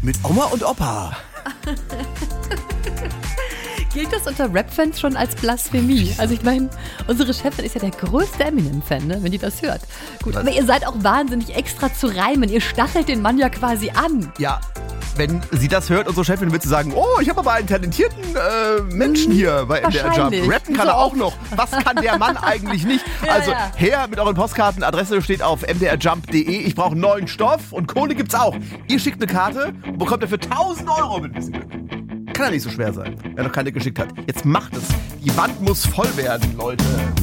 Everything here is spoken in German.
Mit Oma und Opa. Gilt das unter Rap-Fans schon als Blasphemie? Also ich meine, unsere Chefin ist ja der größte Eminem-Fan, ne, wenn die das hört. Gut, aber ihr seid auch wahnsinnig extra zu reimen. Ihr stachelt den Mann ja quasi an. Ja, wenn sie das hört, unsere Chefin, wird sie sagen, oh, ich habe aber einen talentierten Menschen hier bei MDR Jump. Rappen kann er auch noch. Was kann der Mann eigentlich nicht? Also her mit euren Postkarten. Adresse steht auf mdrjump.de. Ich brauche neuen Stoff und Kohle gibt's auch. Ihr schickt eine Karte und bekommt dafür 1.000 Euro mit bisschen Glück. Kann ja nicht so schwer sein, wer noch keine geschickt hat. Jetzt macht es. Die Wand muss voll werden, Leute.